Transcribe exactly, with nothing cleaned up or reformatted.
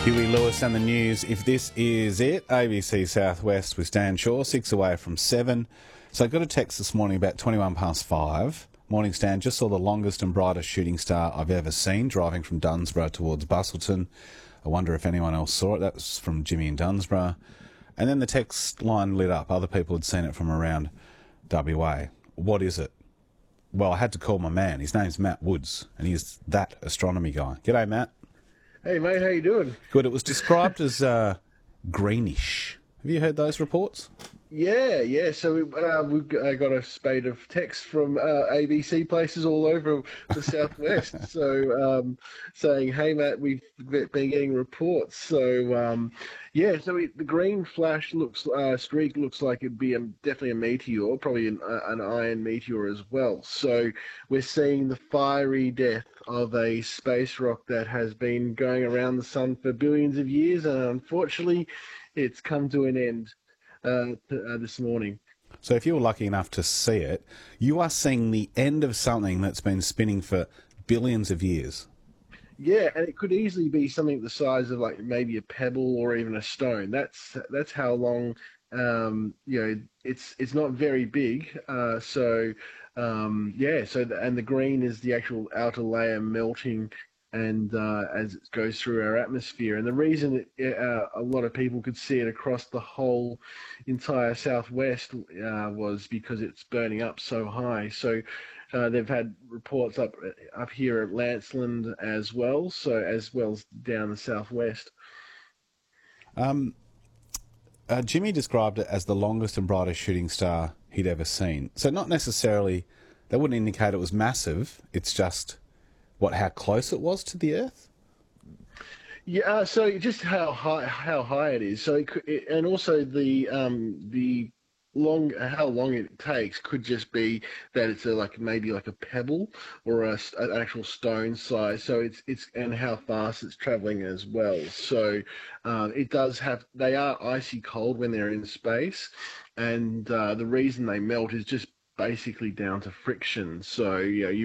Huey Lewis and the news. If this is it, A B C Southwest with Stan Shaw, six away from seven. So I got a text this morning about twenty-one past five. Morning, Stan. Just saw the longest and brightest shooting star I've ever seen driving from Dunsborough towards Busselton. I wonder if anyone else saw it. That was from Jimmy in Dunsborough. And then the text line lit up. Other people had seen it from around W A. What is it? Well, I had to call my man. His name's Matt Woods, and he's that astronomy guy. G'day, Matt. Hey, mate, how you doing? Good. It was described as uh, greenish. Have you heard those reports? Yeah, yeah. So we, uh, we've got, uh, got a spate of texts from uh, A B C places all over the southwest. so um, saying, "Hey, Matt, we've been getting reports." So um, yeah, so it, the green flash looks uh, streak looks like it'd be a, definitely a meteor, probably an, uh, an iron meteor as well. So we're seeing the fiery death of a space rock that has been going around the sun for billions of years, and unfortunately, it's come to an end. Uh, uh, this morning. So if you were lucky enough to see it, you are seeing the end of something that's been spinning for billions of years. Yeah, and it could easily be something the size of like maybe a pebble or even a stone. That's that's how long. Um, you know, it's it's not very big. Uh, so um, yeah, so the, and the green is the actual outer layer melting. And uh, as it goes through our atmosphere, and the reason it, uh, a lot of people could see it across the whole entire southwest uh, was because it's burning up so high. So uh, they've had reports up up here at Lanceland as well, so as well as down the southwest. Um, uh, Jimmy described it as the longest and brightest shooting star he'd ever seen. So not necessarily, that wouldn't indicate it was massive. It's just what, how close it was to the Earth? Yeah, uh, so just how high how high it is. So it could, it, and also the um the long how long it takes could just be that it's a, like maybe like a pebble or a, an actual stone size. So it's it's and how fast it's traveling as well. So uh, it does have they are icy cold when they're in space, and uh, the reason they melt is just basically down to friction. So you know you